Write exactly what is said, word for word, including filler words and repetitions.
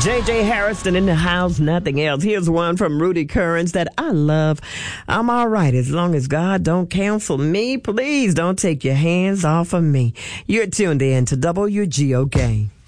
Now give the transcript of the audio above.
J J Harrison in the house, nothing else. Here's one from Rudy Currens that I love. I'm all right as long as God don't cancel me. Please don't take your hands off of me. You're tuned in to W G O K.